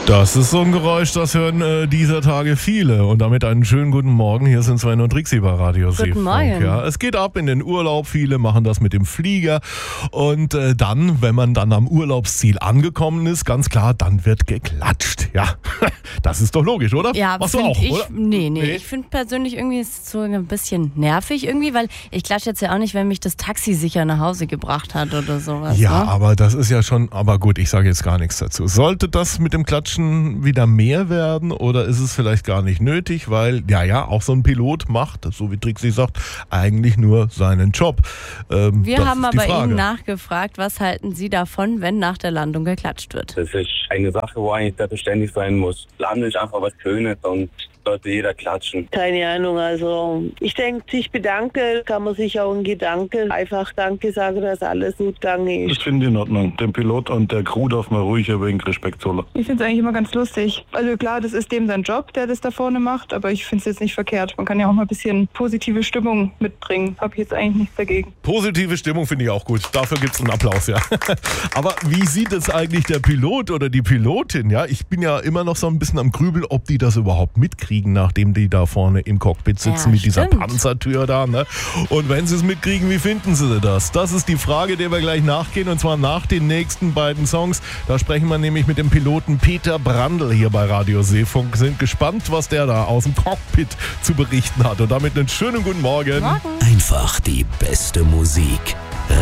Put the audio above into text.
Das ist so ein Geräusch, das hören dieser Tage viele. Und damit einen schönen guten Morgen. Hier sind Sven und Trixie bei Radio Seefunk. Guten Morgen. Ja, es geht ab in den Urlaub. Viele machen das mit dem Flieger. Und dann, wenn man dann am Urlaubsziel angekommen ist, ganz klar, dann wird geklatscht. Ja, das ist doch logisch, oder? Ja, machst du auch, oder? Nee. Ich finde persönlich irgendwie ist es so ein bisschen nervig irgendwie, weil ich klatsche jetzt ja auch nicht, wenn mich das Taxi sicher nach Hause gebracht hat oder sowas. Ja, ne? aber das ist ja schon, aber gut, ich sage jetzt gar nichts dazu. Sollte das mit dem Klatschen wieder mehr werden oder ist es vielleicht gar nicht nötig, weil, auch so ein Pilot macht, so wie Trixie sagt, eigentlich nur seinen Job. Wir haben aber Ihnen nachgefragt, was halten Sie davon, wenn nach der Landung geklatscht wird? Das ist eine Sache, wo eigentlich selbstverständlich sein muss. Landen ist einfach was Schönes und sollte jeder klatschen. Keine Ahnung, also ich denke, sich bedanken kann man sich auch in Gedanken einfach Danke sagen, dass alles gut gegangen ist. Ich finde in Ordnung. Dem Pilot und der Crew darf man ruhig ein wenig Respekt zollen. Ich finde es eigentlich immer ganz lustig. Also klar, das ist dem sein Job, der das da vorne macht, aber ich finde es jetzt nicht verkehrt. Man kann ja auch mal ein bisschen positive Stimmung mitbringen. Habe ich jetzt eigentlich nichts dagegen. Positive Stimmung finde ich auch gut. Dafür gibt es einen Applaus, ja. Aber wie sieht es eigentlich der Pilot oder die Pilotin? Ja, ich bin ja immer noch so ein bisschen am Grübeln, ob die das überhaupt mitkriegen, nachdem die da vorne im Cockpit sitzen mit dieser Panzertür da. Ne? Und wenn sie es mitkriegen, wie finden sie das? Das ist die Frage, der wir gleich nachgehen, und zwar nach den nächsten beiden Songs. Da sprechen wir nämlich mit dem Piloten Peter Brandl hier bei Radio Seefunk. Sind gespannt, was der da aus dem Cockpit zu berichten hat. Und damit einen schönen guten Morgen. Morgen. Einfach die beste Musik.